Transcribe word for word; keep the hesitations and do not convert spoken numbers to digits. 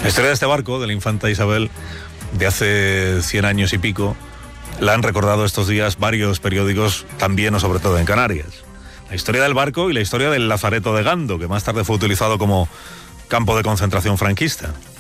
La historia de este barco, de la Infanta Isabel, de hace cien años y pico, la han recordado estos días varios periódicos, también o sobre todo en Canarias. La historia del barco y la historia del lazareto de Gando, que más tarde fue utilizado como campo de concentración franquista.